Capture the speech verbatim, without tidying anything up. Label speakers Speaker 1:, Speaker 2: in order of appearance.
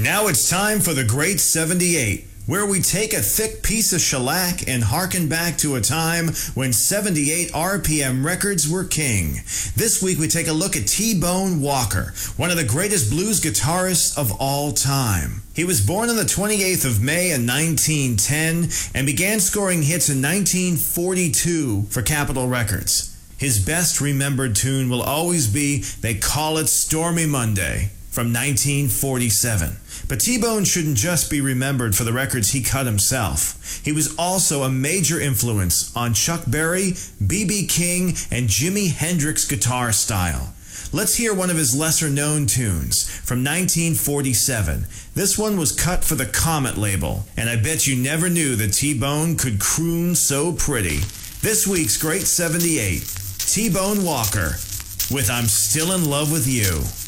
Speaker 1: Now it's time for the Great seventy-eight, where we take a thick piece of shellac and harken back to a time when seventy-eight R P M records were king. This week we take a look at T-Bone Walker, one of the greatest blues guitarists of all time. He was born on the twenty-eighth of May in nineteen ten and began scoring hits in nineteen forty-two for Capitol Records. His best remembered tune will always be They Call It Stormy Monday from nineteen forty-seven. But T-Bone shouldn't just be remembered for the records he cut himself. He was also a major influence on Chuck Berry, B B King, and Jimi Hendrix guitar style. Let's hear one of his lesser-known tunes from nineteen forty-seven. This one was cut for the Comet label, and I bet you never knew that T-Bone could croon so pretty. This week's Great seventy-eight, T-Bone Walker with I'm Still in Love with You.